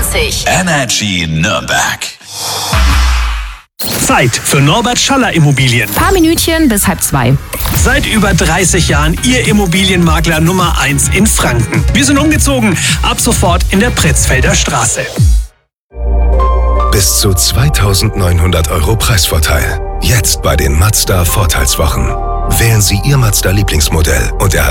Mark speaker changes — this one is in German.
Speaker 1: 99.
Speaker 2: Energy Nürnberg.
Speaker 3: Zeit für Norbert Schaller Immobilien.
Speaker 1: Paar Minütchen bis 1:30.
Speaker 3: Seit über 30 Jahren Ihr Immobilienmakler Nummer 1 in Franken. Wir sind umgezogen, ab sofort in der Pretzfelder Straße.
Speaker 4: Bis zu 2.900 € Preisvorteil. Jetzt bei den Mazda Vorteilswochen. Wählen Sie Ihr Mazda Lieblingsmodell und erhalten